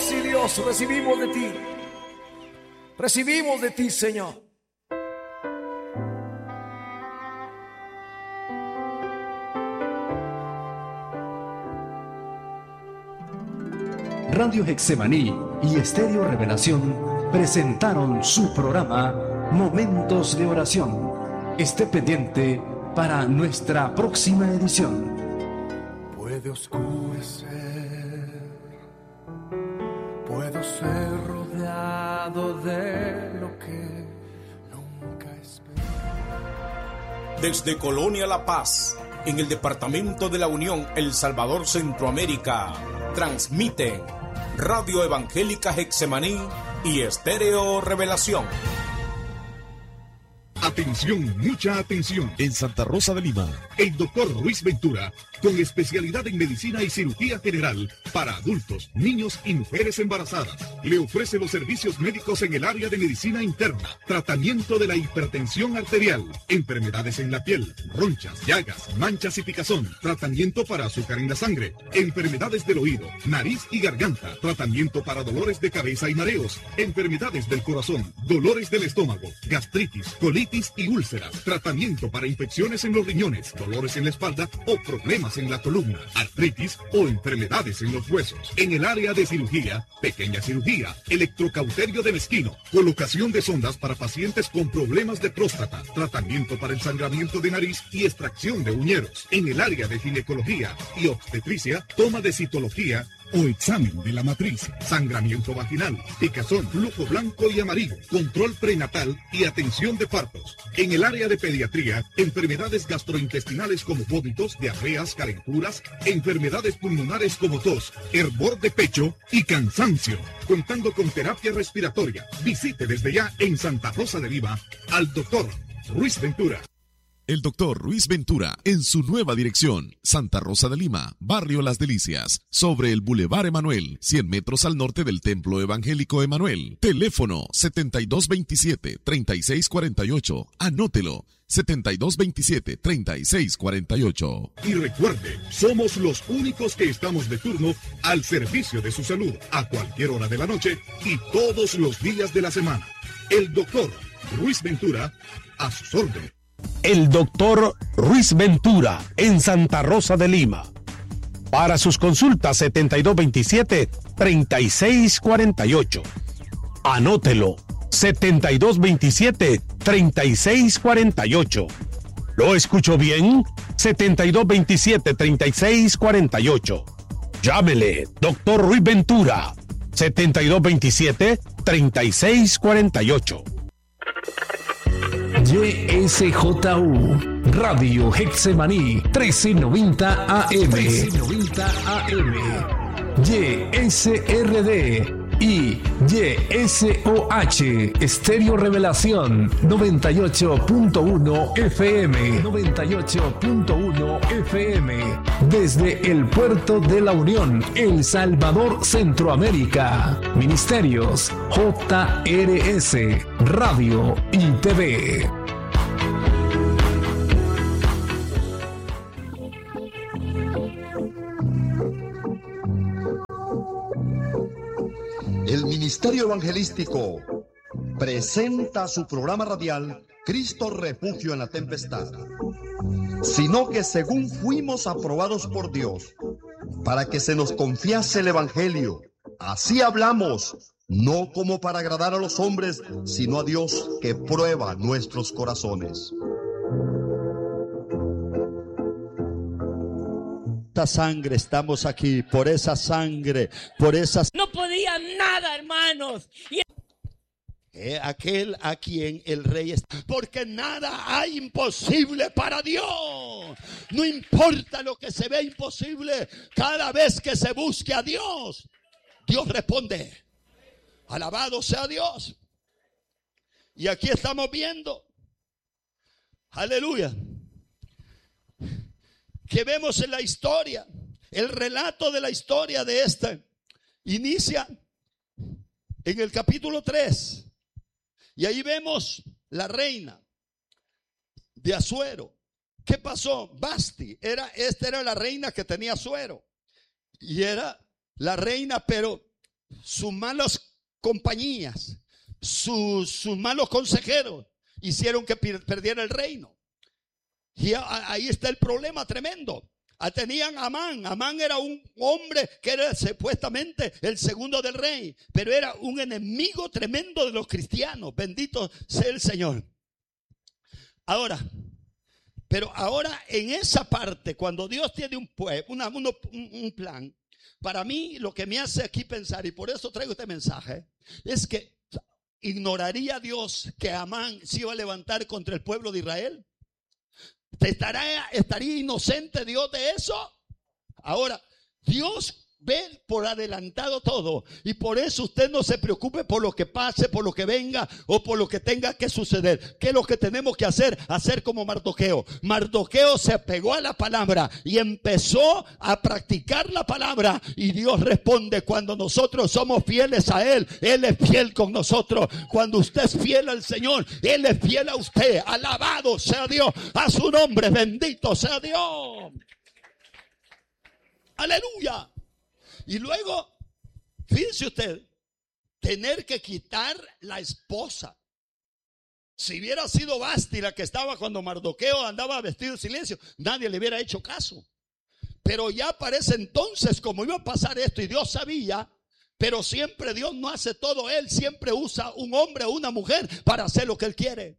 sí, Dios, recibimos de ti, Señor. Radio Getsemaní y Estéreo Revelación presentaron su programa Momentos de Oración. Esté pendiente para nuestra próxima edición. Puede oscurecer, puedo ser rodeado de lo que nunca esperé. Desde Colonia La Paz, en el departamento de la Unión, El Salvador, Centroamérica, transmiten Radio Evangélica Getsemaní y Estéreo Revelación. Atención, mucha atención. En Santa Rosa de Lima, el doctor Ruiz Ventura, con especialidad en medicina y cirugía general para adultos, niños y mujeres embarazadas, le ofrece los servicios médicos en el área de medicina interna, tratamiento de la hipertensión arterial, enfermedades en la piel, ronchas, llagas, manchas y picazón, tratamiento para azúcar en la sangre, enfermedades del oído, nariz y garganta, tratamiento para dolores de cabeza y mareos, enfermedades del corazón, dolores del estómago, gastritis, colitis y úlceras, tratamiento para infecciones en los riñones, dolores en la espalda o problemas en la columna, artritis o enfermedades en los huesos. En el área de cirugía, pequeña cirugía, electrocauterio de mezquino, colocación de sondas para pacientes con problemas de próstata, tratamiento para el sangramiento de nariz y extracción de uñeros. En el área de ginecología y obstetricia, toma de citología o examen de la matriz, sangramiento vaginal, picazón, flujo blanco y amarillo, control prenatal y atención de partos. En el área de pediatría, enfermedades gastrointestinales como vómitos, diarreas, calenturas, enfermedades pulmonares como tos, hervor de pecho y cansancio. Contando con terapia respiratoria, visite desde ya en Santa Rosa de Lima al doctor Ruiz Ventura. El doctor Ruiz Ventura, en su nueva dirección, Santa Rosa de Lima, Barrio Las Delicias, sobre el Boulevard Emanuel, 100 metros al norte del Templo Evangélico Emanuel. Teléfono 7227-3648. Anótelo, 7227-3648. Y recuerde, somos los únicos que estamos de turno al servicio de su salud, a cualquier hora de la noche y todos los días de la semana. El doctor Ruiz Ventura, a sus órdenes. El doctor Ruiz Ventura, en Santa Rosa de Lima. Para sus consultas, 7227-3648. Anótelo, 7227-3648. ¿Lo escucho bien? 7227-3648. Llámele, doctor Ruiz Ventura, 7227-3648. YSJU, Radio Getsemaní, 1390 AM. YSRD y YSOH, Estéreo Revelación, 98.1 FM. 98.1 FM. Desde el Puerto de la Unión, El Salvador, Centroamérica. Ministerios JRS, Radio y TV. El Ministerio Evangelístico presenta su programa radial Cristo Refugio en la Tempestad, sino que según fuimos aprobados por Dios para que se nos confiase el Evangelio, así hablamos, no como para agradar a los hombres, sino a Dios que prueba nuestros corazones. Sangre, estamos aquí por esa sangre, por esa... No podían nada, hermanos. Aquel a quien el rey está, porque nada hay imposible para Dios. No importa lo que se ve imposible, cada vez que se busque a Dios, Dios responde. Alabado sea Dios. Y aquí estamos viendo, aleluya, que vemos en la historia, el relato de la historia de esta, inicia en el capítulo 3. Y ahí vemos la reina de Asuero. ¿Qué pasó? Basti, esta era la reina que tenía Asuero. Y era la reina, pero sus malas compañías, sus malos consejeros hicieron que perdiera el reino. Y ahí está el problema tremendo. Tenían a Amán. Amán era un hombre que era supuestamente el segundo del rey, pero era un enemigo tremendo de los cristianos. Bendito sea el Señor. Ahora en esa parte, cuando Dios tiene un plan, para mí lo que me hace aquí pensar, y por eso traigo este mensaje, es que ignoraría Dios que Amán se iba a levantar contra el pueblo de Israel. ¿Estaría inocente Dios de eso? Ahora, Dios ve por adelantado todo, y por eso usted no se preocupe por lo que pase, por lo que venga o por lo que tenga que suceder. ¿Qué es lo que tenemos que hacer? Hacer como Mardoqueo. Mardoqueo se apegó a la palabra y empezó a practicar la palabra, y Dios responde. Cuando nosotros somos fieles a Él, Él es fiel con nosotros. Cuando usted es fiel al Señor, Él es fiel a usted. Alabado sea Dios, a su nombre, bendito sea Dios. Aleluya. Y luego, fíjense usted, tener que quitar la esposa. Si hubiera sido Vasti la que estaba cuando Mardoqueo andaba vestido en silencio, nadie le hubiera hecho caso. Pero ya parece entonces como iba a pasar esto, y Dios sabía, pero siempre Dios no hace todo. Él siempre usa un hombre o una mujer para hacer lo que Él quiere.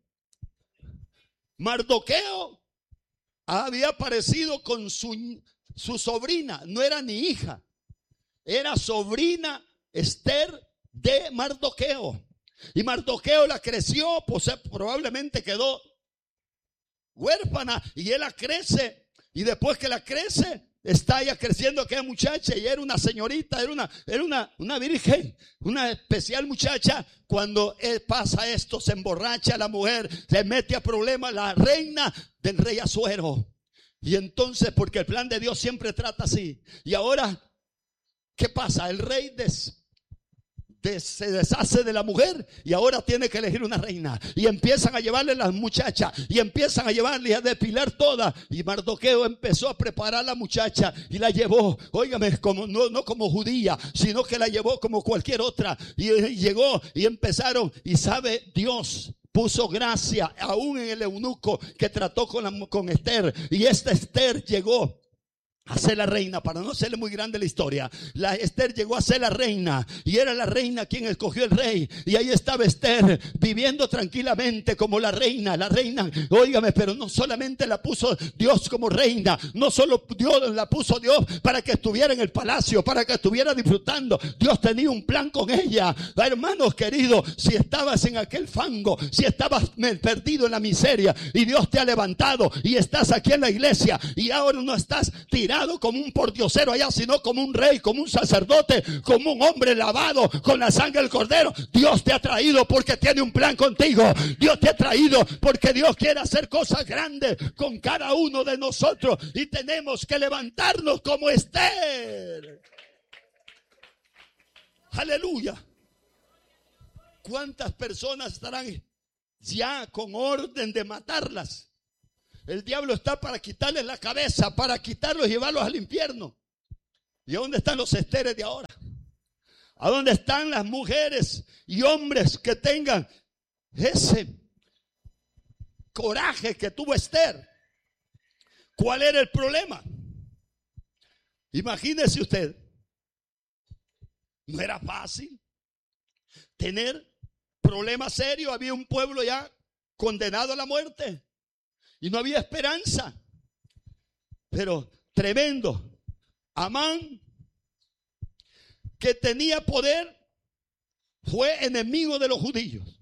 Mardoqueo había aparecido con su sobrina, no era ni hija. Era sobrina Esther de Mardoqueo. Y Mardoqueo la creció, pues probablemente quedó huérfana, y él la crece. Y después que la crece, está ya creciendo aquella muchacha, y era una señorita, era una virgen, una especial muchacha. Cuando pasa esto, se emborracha la mujer, se mete a problemas la reina del rey Asuero. Y entonces, porque el plan de Dios siempre trata así. Y ahora, ¿qué pasa? El rey se deshace de la mujer, y ahora tiene que elegir una reina, y empiezan a llevarle las muchachas, y empiezan a llevarle a depilar todas. Y Mardoqueo empezó a preparar a la muchacha y la llevó, óigame, no como judía, sino que la llevó como cualquier otra. Y llegó y empezaron, y sabe, Dios puso gracia aún en el eunuco que trató con Esther, y esta Esther llegó a ser la reina. Para no hacerle muy grande la historia, la Esther llegó a ser la reina, y era la reina quien escogió el rey. Y ahí estaba Esther viviendo tranquilamente como la reina, óigame, pero no solamente la puso Dios como reina, no solo la puso Dios para que estuviera en el palacio, para que estuviera disfrutando. Dios tenía un plan con ella. Hermanos queridos, si estabas en aquel fango, si estabas perdido en la miseria, y Dios te ha levantado y estás aquí en la iglesia, y ahora no estás tirado como un pordiosero allá, sino como un rey, como un sacerdote, como un hombre lavado con la sangre del cordero. Dios te ha traído porque tiene un plan contigo. Dios te ha traído porque Dios quiere hacer cosas grandes con cada uno de nosotros, y tenemos que levantarnos como Esther. Aleluya. ¿Cuántas personas estarán ya con orden de matarlas? El diablo está para quitarles la cabeza, para quitarlos y llevarlos al infierno. ¿Y a dónde están los Esteres de ahora? ¿A dónde están las mujeres y hombres que tengan ese coraje que tuvo Esther? ¿Cuál era el problema? Imagínese usted, no era fácil tener problemas serios. Había un pueblo ya condenado a la muerte y no había esperanza. Pero tremendo. Amán, que tenía poder, fue enemigo de los judíos.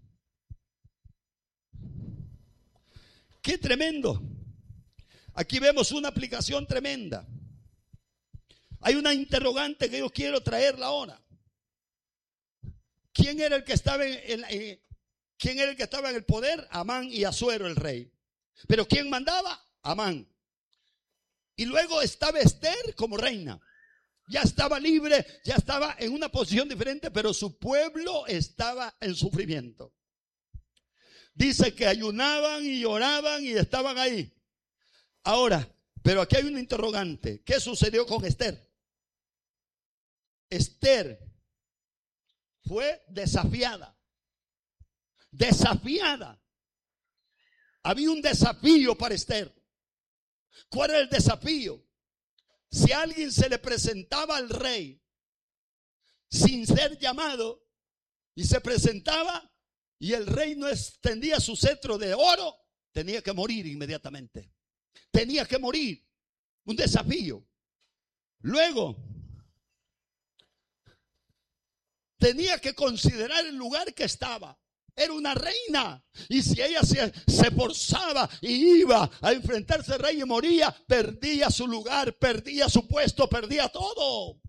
Qué tremendo. Aquí vemos una aplicación tremenda. Hay una interrogante que yo quiero traerla ahora. ¿Quién era el que estaba ¿quién era el que estaba en el poder? Amán y Asuero, el rey. Pero ¿quién mandaba? Amán. Y luego estaba Esther como reina. Ya estaba libre, ya estaba en una posición diferente, pero su pueblo estaba en sufrimiento. Dice que ayunaban y lloraban y estaban ahí. Ahora, pero aquí hay un interrogante. ¿Qué sucedió con Esther? Esther fue desafiada. Desafiada. Había un desafío para Esther. ¿Cuál era el desafío? Si alguien se le presentaba al rey sin ser llamado y se presentaba y el rey no extendía su cetro de oro, tenía que morir inmediatamente. Tenía que morir. Un desafío. Luego, tenía que considerar el lugar que estaba. Era una reina. Y si ella se forzaba y iba a enfrentarse al rey y moría, perdía su lugar, perdía su puesto, perdía todo.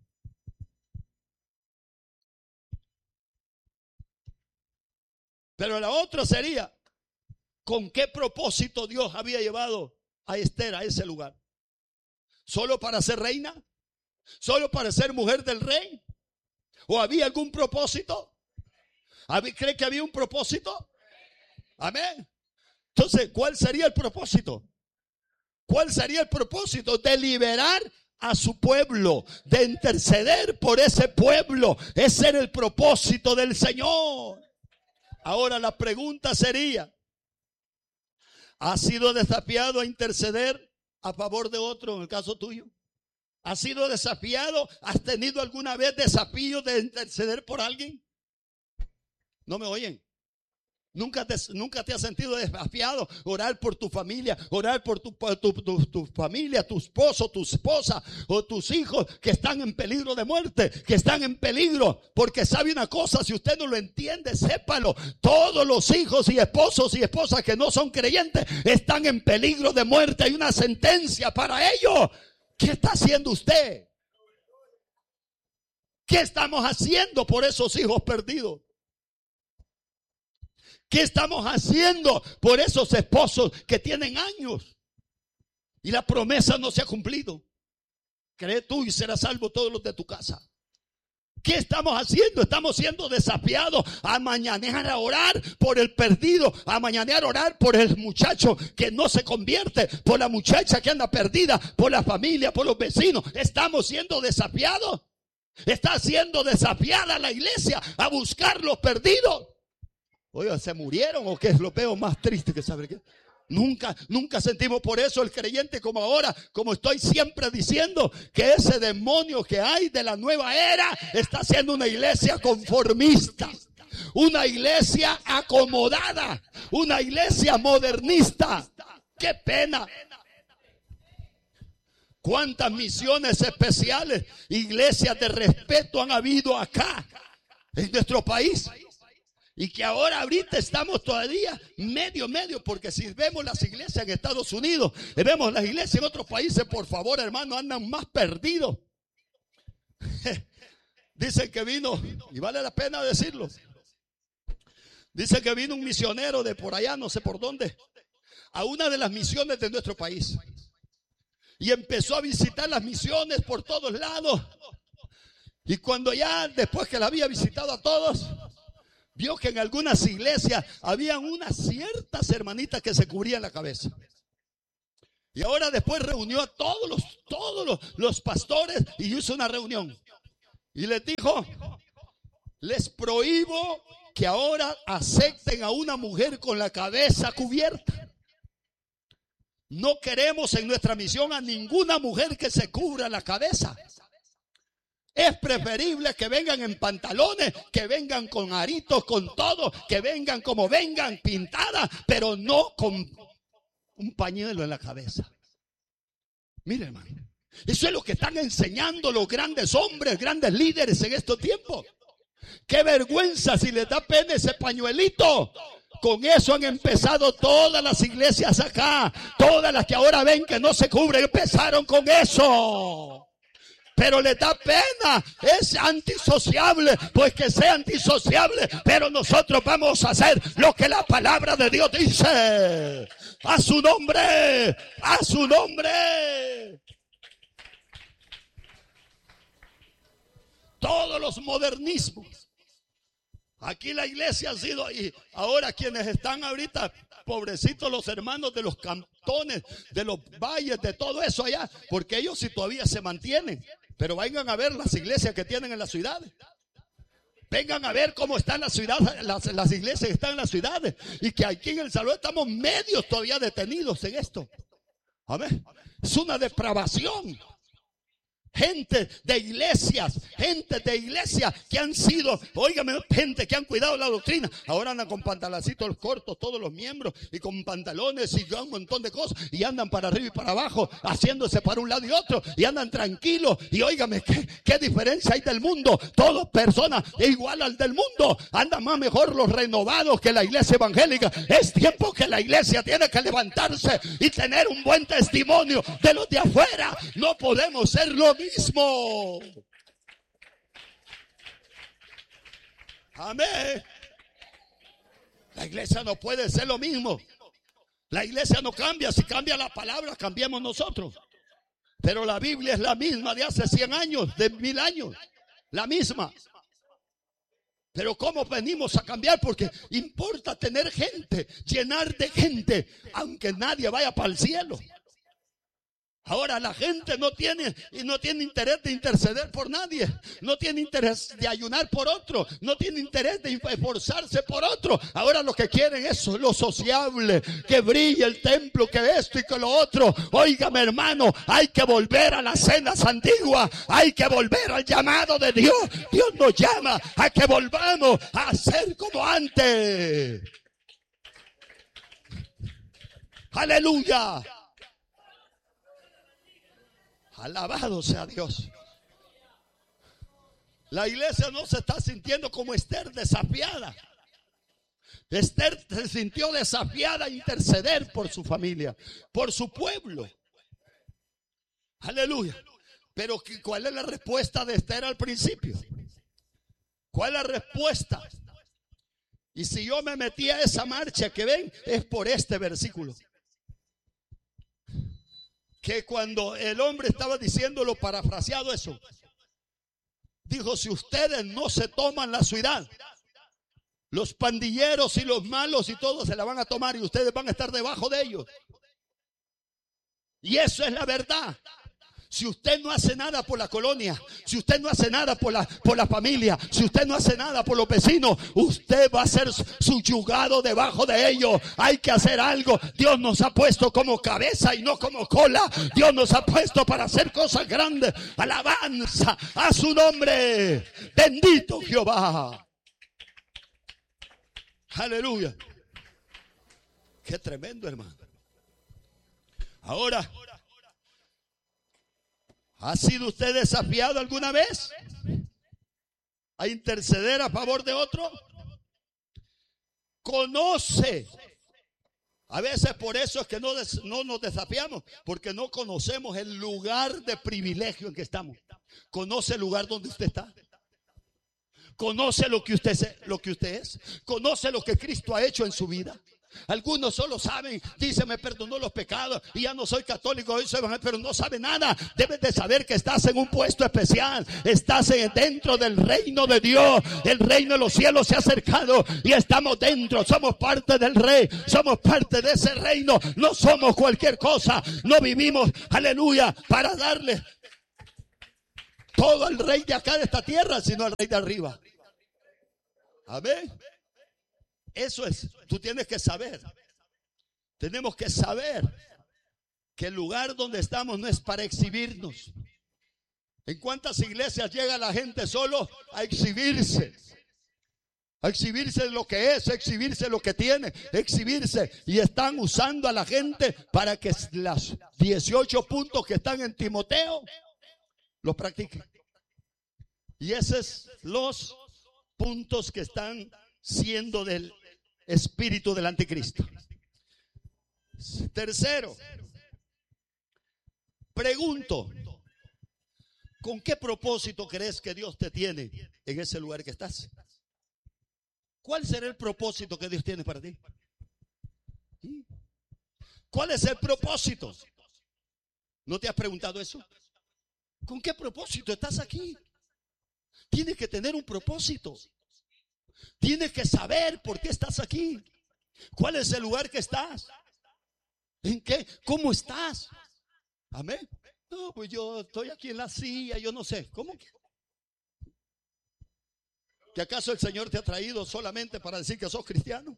Pero la otra sería, ¿con qué propósito Dios había llevado a Esther a ese lugar? ¿Solo para ser reina? ¿Solo para ser mujer del rey? ¿O había algún propósito? ¿Cree que había un propósito? Amén. Entonces, ¿cuál sería el propósito? ¿Cuál sería el propósito? De liberar a su pueblo, de interceder por ese pueblo. Ese era el propósito del Señor. Ahora la pregunta sería, ¿has sido desafiado a interceder a favor de otro en el caso tuyo? ¿Has sido desafiado? ¿Has tenido alguna vez desafío de interceder por alguien? ¿No me oyen? ¿Nunca te has sentido desafiado? Orar por tu familia, orar por tu familia, tu esposo, tu esposa o tus hijos que están en peligro de muerte, que están en peligro. Porque sabe una cosa, si usted no lo entiende, sépalo. Todos los hijos y esposos y esposas que no son creyentes están en peligro de muerte. Hay una sentencia para ellos. ¿Qué está haciendo usted? ¿Qué estamos haciendo por esos hijos perdidos? ¿Qué estamos haciendo por esos esposos que tienen años y la promesa no se ha cumplido? Cree tú y serás salvo todos los de tu casa. ¿Qué estamos haciendo? Estamos siendo desafiados a mañanear a orar por el perdido, a mañanear a orar por el muchacho que no se convierte, por la muchacha que anda perdida, por la familia, por los vecinos. Estamos siendo desafiados. Está siendo desafiada la iglesia a buscar los perdidos. Oiga, ¿se murieron o qué? Es lo peor más triste que saber qué. Nunca sentimos por eso el creyente como ahora, como estoy siempre diciendo, que ese demonio que hay de la nueva era está siendo una iglesia conformista, una iglesia acomodada, una iglesia modernista. ¡Qué pena! ¿Cuántas misiones especiales, iglesias de respeto han habido acá en nuestro país? Y que ahorita estamos todavía medio, porque si vemos las iglesias en Estados Unidos, vemos las iglesias en otros países, por favor, hermano, andan más perdidos. Dicen que vino, y vale la pena decirlo, dice que vino un misionero de por allá, no sé por dónde, a una de las misiones de nuestro país. Y empezó a visitar las misiones por todos lados. Y cuando ya, después que la había visitado a todos, vio que en algunas iglesias había unas ciertas hermanitas que se cubrían la cabeza. Y ahora después reunió a todos los pastores y hizo una reunión. Y les dijo, les prohíbo que ahora acepten a una mujer con la cabeza cubierta. No queremos en nuestra misión a ninguna mujer que se cubra la cabeza. Es preferible que vengan en pantalones, que vengan con aritos, con todo, que vengan como vengan, pintadas, pero no con un pañuelo en la cabeza. Mire, hermano, eso es lo que están enseñando los grandes hombres, grandes líderes en estos tiempos. Qué vergüenza si les da pena ese pañuelito. Con eso han empezado todas las iglesias acá. Todas las que ahora ven que no se cubren, empezaron con eso. Pero le da pena, es antisociable, pues que sea antisociable, pero nosotros vamos a hacer lo que la palabra de Dios dice. A su nombre, a su nombre. Todos los modernismos. Aquí la iglesia ha sido, y ahora quienes están ahorita, pobrecitos los hermanos de los cantones, de los valles, de todo eso allá, porque ellos sí todavía se mantienen. Pero vayan a ver las iglesias que tienen en las ciudades. Vengan a ver cómo están las ciudades, las iglesias que están en las ciudades. Y que aquí en El Salvador estamos medios todavía detenidos en esto. Amén. Es una depravación. Gente de iglesias que han sido, óigame, gente que han cuidado la doctrina, ahora andan con pantaloncitos cortos todos los miembros y con pantalones y un montón de cosas y andan para arriba y para abajo haciéndose para un lado y otro y andan tranquilos y óigame, ¿qué diferencia hay del mundo? Todas personas igual al del mundo, andan más mejor los renovados que la iglesia evangélica. Es tiempo que la iglesia tiene que levantarse y tener un buen testimonio de los de afuera. No podemos ser lo mismo. Amén. La iglesia no puede ser lo mismo. La iglesia no cambia. Si cambia la palabra, cambiamos nosotros. Pero la Biblia es la misma de hace 100 años, de 1000 años. La misma. Pero ¿cómo venimos a cambiar? Porque importa tener gente, llenar de gente, aunque nadie vaya para el cielo. Ahora la gente no tiene interés de interceder por nadie, no tiene interés de ayunar por otro, no tiene interés de esforzarse por otro. Ahora lo que quieren es lo sociable, que brille el templo, que esto y que lo otro. Óigame, hermano, hay que volver a las cenas antiguas, hay que volver al llamado de Dios. Dios nos llama a que volvamos a ser como antes. Aleluya. Alabado sea Dios. La iglesia no se está sintiendo como Esther, desafiada. Esther se sintió desafiada a interceder por su familia, por su pueblo. Aleluya. Pero ¿cuál es la respuesta de Esther al principio? ¿Cuál es la respuesta? Y si yo me metí a esa marcha que ven, es por este versículo. Que cuando el hombre estaba diciéndolo, parafraseado eso, dijo: si ustedes no se toman la ciudad, los pandilleros y los malos y todos se la van a tomar y ustedes van a estar debajo de ellos. Y eso es la verdad. Si usted no hace nada por la colonia, si usted no hace nada por la familia, si usted no hace nada por los vecinos, usted va a ser subyugado debajo de ellos. Hay que hacer algo. Dios nos ha puesto como cabeza y no como cola. Dios nos ha puesto para hacer cosas grandes. Alabanza a su nombre. Bendito Jehová. Aleluya. Qué tremendo, hermano. Ahora, ¿ha sido usted desafiado alguna vez a interceder a favor de otro? Conoce. A veces por eso es que no nos desafiamos, porque no conocemos el lugar de privilegio en que estamos. Conoce el lugar donde usted está. Conoce lo que usted es. Conoce lo que Cristo ha hecho en su vida. Algunos solo saben, dicen: me perdonó los pecados y ya no soy católico, hoy soy evangélico, pero no sabe nada. Debes de saber que estás en un puesto especial, estás dentro del reino de Dios. El reino de los cielos se ha acercado y estamos dentro, somos parte del rey, somos parte de ese reino. No somos cualquier cosa, no vivimos, aleluya, para darle todo al rey de acá de esta tierra, sino al rey de arriba. Amén. Eso es, tú tienes que saber. Tenemos que saber que el lugar donde estamos no es para exhibirnos. ¿En cuántas iglesias llega la gente solo a exhibirse? A exhibirse lo que es, a exhibirse lo que tiene, exhibirse. Y están usando a la gente para que las 18 puntos que están en Timoteo los practiquen. Y esos son los puntos que están siendo del espíritu del anticristo. Tercero, pregunto: ¿con qué propósito crees que Dios te tiene en ese lugar que estás? ¿Cuál será el propósito que Dios tiene para ti? ¿Cuál es el propósito? ¿No te has preguntado eso? ¿Con qué propósito estás aquí? Tienes que tener un propósito. Tienes que saber por qué estás aquí. ¿Cuál es el lugar que estás? ¿En qué? ¿Cómo estás? Amén. No, pues yo estoy aquí en la silla, yo no sé. ¿Cómo que? ¿Que acaso el Señor te ha traído solamente para decir que sos cristiano?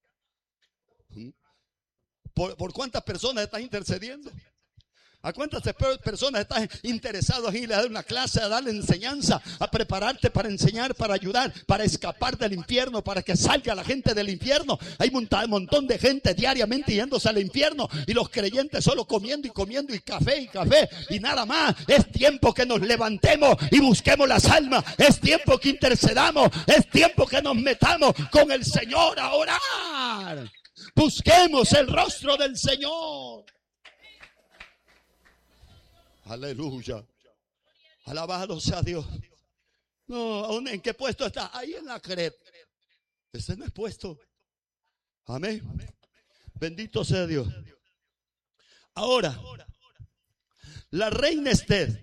¿Por cuántas personas estás intercediendo? ¿A cuántas personas estás interesado en ir a dar una clase, a darle enseñanza, a prepararte para enseñar, para ayudar, para escapar del infierno, para que salga la gente del infierno? Hay un montón de gente diariamente yéndose al infierno y los creyentes solo comiendo y café y nada más. Es tiempo que nos levantemos y busquemos las almas. Es tiempo que intercedamos. Es tiempo que nos metamos con el Señor a orar. Busquemos el rostro del Señor. Aleluya. Alabado sea Dios. No, ¿en qué puesto está? Ahí en la creta. Ese no es puesto. Amén. Bendito sea Dios. Ahora, la reina Esther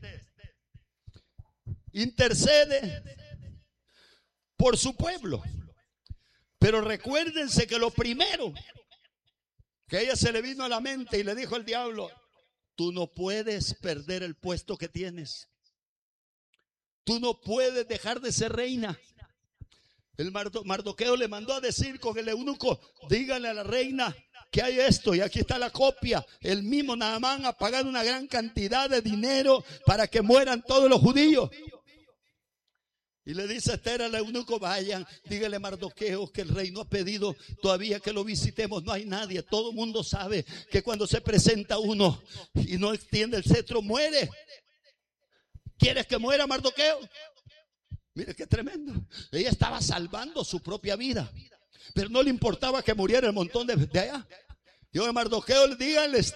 intercede por su pueblo. Pero recuérdense que lo primero que a ella se le vino a la mente y le dijo el diablo: tú no puedes perder el puesto que tienes. Tú no puedes dejar de ser reina. El Mardoqueo le mandó a decir con el eunuco: díganle a la reina que hay esto, y aquí está la copia. El mismo Naamán ha pagado una gran cantidad de dinero para que mueran todos los judíos. Y le dice Esther al eunuco: vayan, dígale a Mardoqueo que el rey no ha pedido todavía que lo visitemos. No hay nadie. Todo el mundo sabe que cuando se presenta uno y no extiende el cetro, muere. ¿Quieres que muera Mardoqueo? Mire qué tremendo. Ella estaba salvando su propia vida, pero no le importaba que muriera el montón de allá. Yo a Mardoqueo, díganle a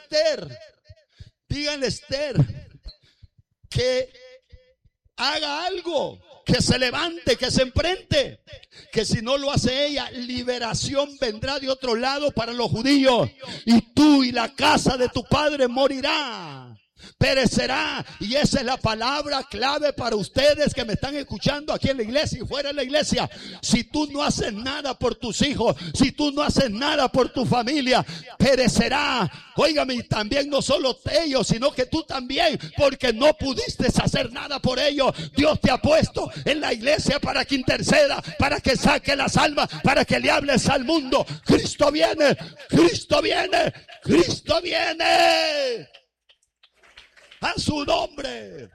Esther que haga algo, que se levante, que se enfrente, que si no lo hace ella, liberación vendrá de otro lado para los judíos, y tú y la casa de tu padre morirá, perecerá. Y esa es la palabra clave para ustedes que me están escuchando aquí en la iglesia y fuera de la iglesia. Si tú no haces nada por tus hijos, si tú no haces nada por tu familia, perecerá. Óigame, y también no solo ellos, sino que tú también, porque no pudiste hacer nada por ellos. Dios te ha puesto en la iglesia para que interceda, para que saque las almas, para que le hables al mundo. Cristo viene, Cristo viene, Cristo viene. A su nombre.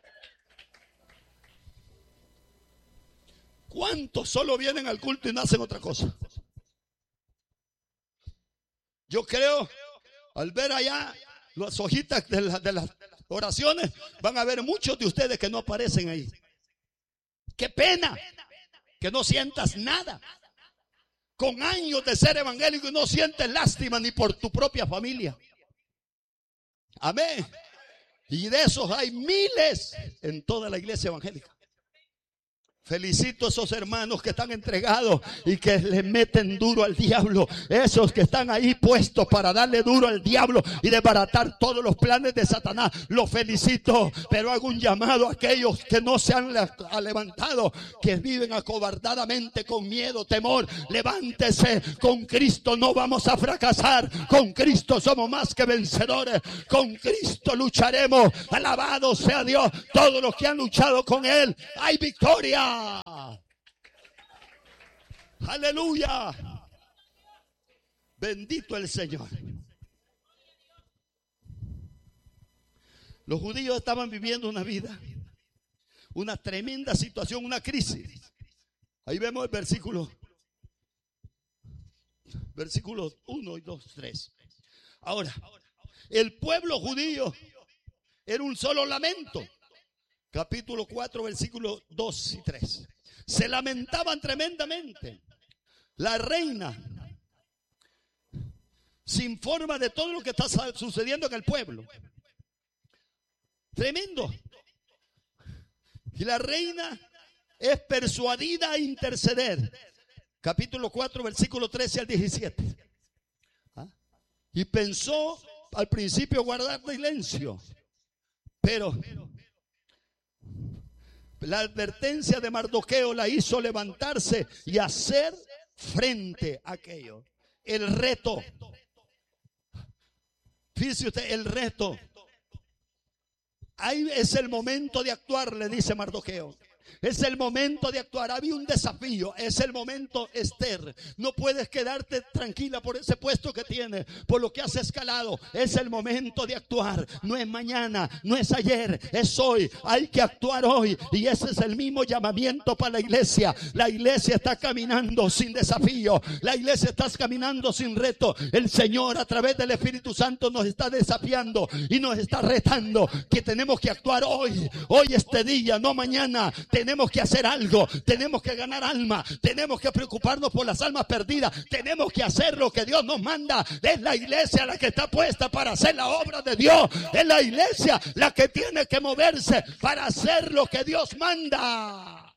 ¿Cuántos solo vienen al culto y no hacen otra cosa? Yo creo, al ver allá las hojitas de las oraciones, van a ver muchos de ustedes que no aparecen ahí. Qué pena que no sientas nada. Con años de ser evangélico y no sientes lástima ni por tu propia familia. Amén. Y de esos hay miles en toda la iglesia evangélica. Felicito a esos hermanos que están entregados y que le meten duro al diablo. Esos que están ahí puestos para darle duro al diablo y desbaratar todos los planes de Satanás. Los felicito, pero hago un llamado a aquellos que no se han levantado, que viven acobardadamente con miedo, temor. Levántese, con Cristo no vamos a fracasar. Con Cristo somos más que vencedores. Con Cristo lucharemos. Alabado sea Dios. Todos los que han luchado con Él, hay victoria. Aleluya. Bendito el Señor. Los judíos estaban viviendo una vida, una tremenda situación, una crisis. Ahí vemos el versículo 1 y 2, 3. Ahora, el pueblo judío era un solo lamento. Capítulo 4, versículos 2 y 3. Se lamentaban tremendamente. La reina se informa de todo lo que está sucediendo en el pueblo. Tremendo. Y la reina es persuadida a interceder. Capítulo 4, versículo 13 al 17. Y pensó al principio guardar silencio, pero la advertencia de Mardoqueo la hizo levantarse y hacer frente a aquello. El reto. Fíjese usted, el reto. Ahí es el momento de actuar, le dice Mardoqueo. Es el momento de actuar. Había un desafío. Es el momento, Esther. No puedes quedarte tranquila por ese puesto que tienes, por lo que has escalado. Es el momento de actuar. No es mañana, no es ayer, es hoy. Hay que actuar hoy. Y ese es el mismo llamamiento para la iglesia. La iglesia está caminando sin desafío. La iglesia está caminando sin reto. El Señor a través del Espíritu Santo nos está desafiando y nos está retando que tenemos que actuar hoy. Hoy este día, no mañana. Tenemos que hacer algo, tenemos que ganar alma, tenemos que preocuparnos por las almas perdidas, tenemos que hacer lo que Dios nos manda. Es la iglesia la que está puesta para hacer la obra de Dios, es la iglesia la que tiene que moverse para hacer lo que Dios manda.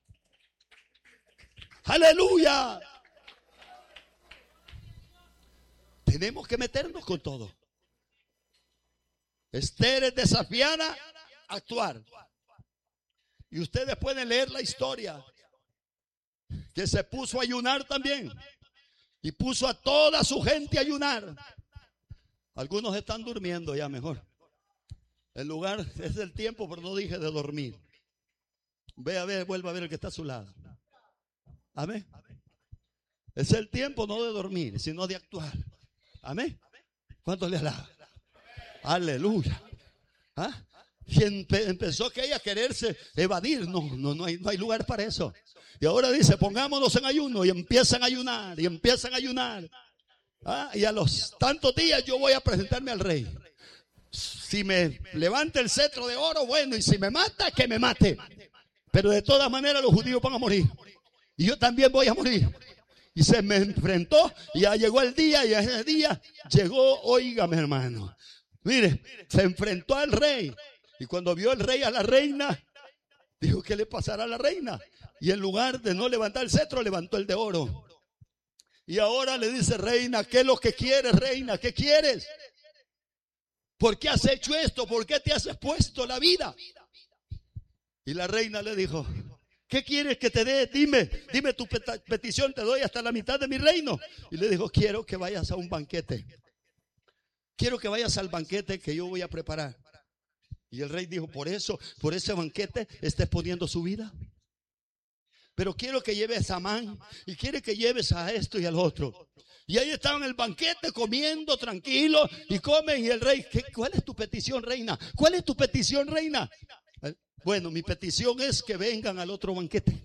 Aleluya. Tenemos que meternos con todo. Esther es desafiada a actuar. Y ustedes pueden leer la historia, que se puso a ayunar también. Y puso a toda su gente a ayunar. Algunos están durmiendo ya mejor. El lugar es el tiempo, pero no dije de dormir. Ve a ver, vuelva a ver el que está a su lado. Amén. Es el tiempo no de dormir, sino de actuar. Amén. ¿Cuántos le alaban? Aleluya. ¿Ah? Y empezó que ella a quererse evadir. No hay lugar para eso. Y ahora dice, pongámonos en ayuno. Y empiezan a ayunar. Y empiezan a ayunar. Y a los tantos días yo voy a presentarme al rey. Si me levanta el cetro de oro, bueno. Y si me mata, que me mate. Pero de todas maneras los judíos van a morir. Y yo también voy a morir. Y se me enfrentó. Y ya llegó el día. Y ese día llegó, óigame hermano. Mire, se enfrentó al rey. Y cuando vio el rey a la reina, dijo, ¿qué le pasará a la reina? Y en lugar de no levantar el cetro, levantó el de oro. Y ahora le dice, reina, ¿qué es lo que quieres, reina? ¿Qué quieres? ¿Por qué has hecho esto? ¿Por qué te has expuesto la vida? Y la reina le dijo, ¿qué quieres que te dé? Dime tu petición, te doy hasta la mitad de mi reino. Y le dijo, quiero que vayas a un banquete. Quiero que vayas al banquete que yo voy a preparar. Y el rey dijo, por ese banquete está exponiendo su vida. Pero quiero que lleves a Amán y quiere que lleves a esto y al otro. Y ahí estaban en el banquete comiendo tranquilo y comen. Y el rey, ¿cuál es tu petición, reina? ¿Cuál es tu petición, reina? Bueno, mi petición es que vengan al otro banquete.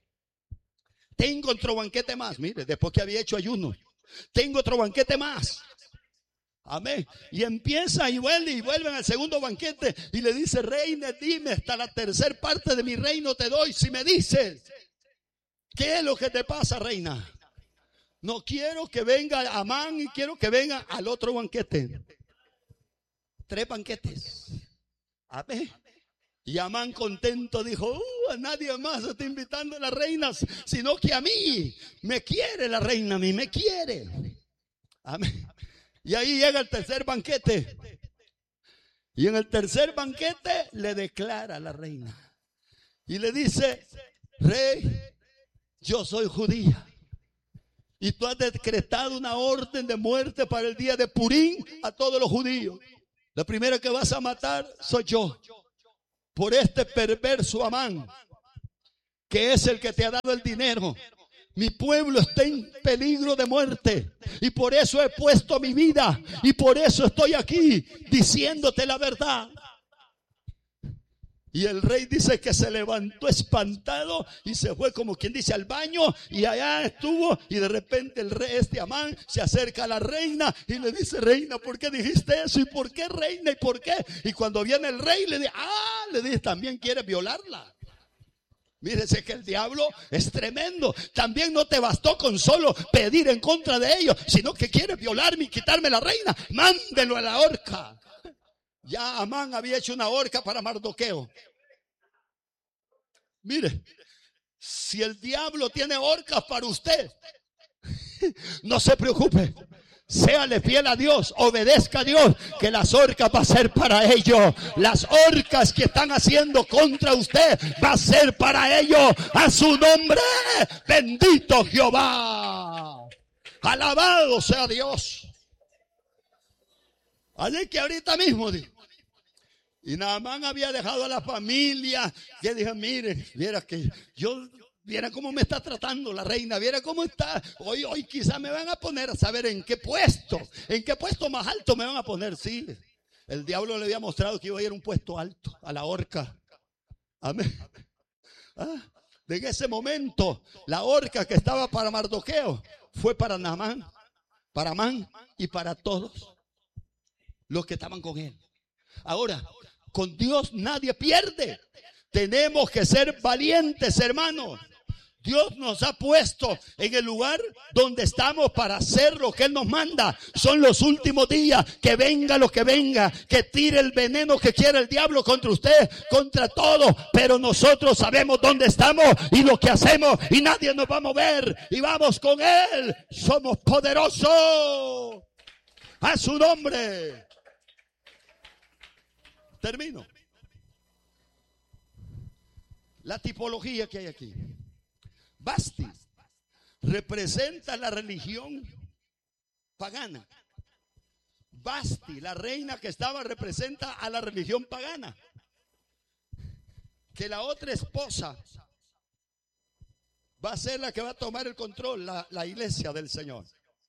Tengo otro banquete más. Mire, después que había hecho ayuno, tengo otro banquete más. Amén. Y empieza y vuelven al segundo banquete. Y le dice, reina, dime, hasta la tercera parte de mi reino te doy. Si me dices, ¿qué es lo que te pasa, reina? No quiero que venga Amán y quiero que venga al otro banquete. 3 banquetes. Amén. Y Amán contento dijo, a nadie más está invitando a las reinas, sino que a mí. Me quiere la reina, a mí me quiere. Amén. Y ahí llega el tercer banquete. Y en el tercer banquete le declara a la reina. Y le dice, rey, yo soy judía. Y tú has decretado una orden de muerte para el día de Purim a todos los judíos. La primera que vas a matar soy yo. Por este perverso Amán, que es el que te ha dado el dinero. Mi pueblo está en peligro de muerte y por eso he puesto mi vida y por eso estoy aquí diciéndote la verdad. Y el rey dice que se levantó espantado y se fue como quien dice al baño y allá estuvo y de repente el rey Amán se acerca a la reina y le dice, reina, ¿por qué dijiste eso? ¿Y por qué, reina? ¿Y por qué? Y cuando viene el rey le dice, también quiere violarla. Mírese que el diablo es tremendo. También no te bastó con solo pedir en contra de ellos, sino que quiere violarme y quitarme la reina. Mándelo a la horca. Ya Amán había hecho una horca para Mardoqueo. Mire, si el diablo tiene horcas para usted, no se preocupe. Séale fiel a Dios, obedezca a Dios, que las horcas va a ser para ellos. Las horcas que están haciendo contra usted va a ser para ellos. A su nombre, bendito Jehová. Alabado sea Dios. Así que ahorita mismo, Y Naamán había dejado a la familia. Que dije, miren, viera cómo me está tratando la reina, viera cómo está. Hoy quizá me van a poner a saber en qué puesto más alto me van a poner. Sí, el diablo le había mostrado que iba a ir a un puesto alto, a la horca. Amén. En ese momento, la horca que estaba para Mardoqueo fue para Naamán, para Amán y para todos los que estaban con él. Ahora, con Dios nadie pierde. Tenemos que ser valientes, hermanos. Dios nos ha puesto en el lugar donde estamos para hacer lo que Él nos manda. Son los últimos días. Que venga lo que venga. Que tire el veneno que quiera el diablo contra usted, contra todo. Pero nosotros sabemos dónde estamos y lo que hacemos. Y nadie nos va a mover. Y vamos con Él. Somos poderosos. A su nombre. Termino. La tipología que hay aquí. Vasti representa la religión pagana. Vasti, la reina que estaba, representa a la religión pagana. Que la otra esposa va a ser la que va a tomar el control, la iglesia del Señor.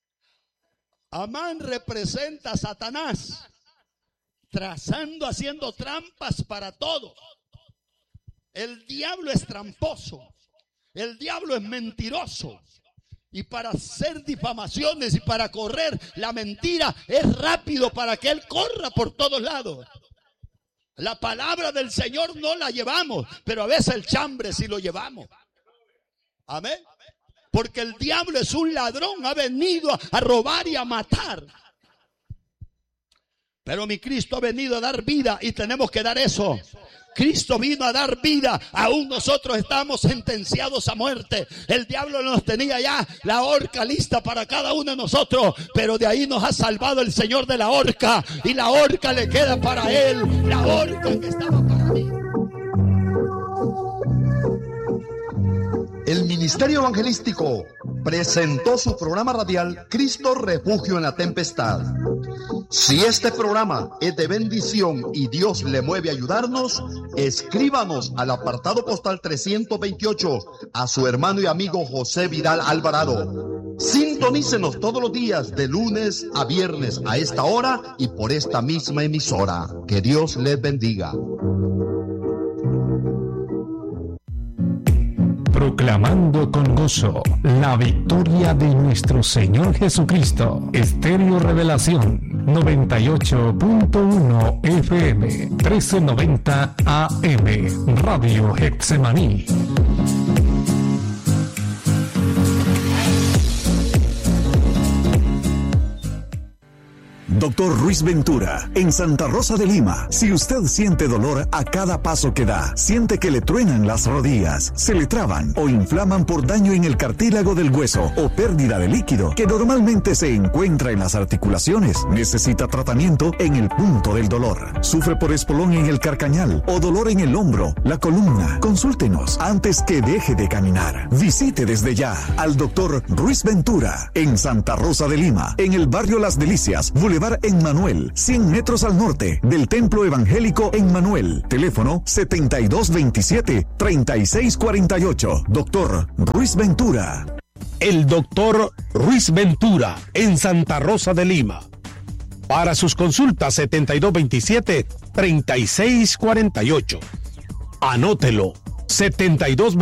Amán representa a Satanás, haciendo trampas para todos. El diablo es tramposo. El diablo es mentiroso. Y para hacer difamaciones y para correr la mentira es rápido para que él corra por todos lados. La palabra del Señor no la llevamos, pero a veces el chambre sí lo llevamos. Amén. Porque el diablo es un ladrón, ha venido a robar y a matar. Pero mi Cristo ha venido a dar vida y tenemos que dar eso. Cristo vino a dar vida. Aún nosotros estamos sentenciados a muerte. El diablo nos tenía ya la horca lista para cada uno de nosotros. Pero de ahí nos ha salvado el Señor de la horca. Y la horca le queda para Él. La horca que estaba para mí. El Ministerio Evangelístico presentó su programa radial Cristo Refugio en la Tempestad. Si este programa es de bendición y Dios le mueve a ayudarnos, escríbanos al apartado postal 328 a su hermano y amigo José Vidal Alvarado. Sintonícenos todos los días de lunes a viernes a esta hora y por esta misma emisora. Que Dios les bendiga. Proclamando con gozo la victoria de nuestro Señor Jesucristo. Estéreo Revelación 98.1 FM 1390 AM Radio Getsemaní. Doctor Ruiz Ventura, en Santa Rosa de Lima. Si usted siente dolor a cada paso que da, siente que le truenan las rodillas, se le traban o inflaman por daño en el cartílago del hueso o pérdida de líquido que normalmente se encuentra en las articulaciones, necesita tratamiento en el punto del dolor. Sufre por espolón en el carcañal o dolor en el hombro, la columna. Consúltenos antes que deje de caminar. Visite desde ya al Doctor Ruiz Ventura en Santa Rosa de Lima, en el barrio Las Delicias, Boulevard Emmanuel, 100 metros al norte del Templo Evangélico Emmanuel. Teléfono 7227-3648. Doctor Ruiz Ventura. El Doctor Ruiz Ventura en Santa Rosa de Lima. Para sus consultas 7227-3648. Anótelo. 7227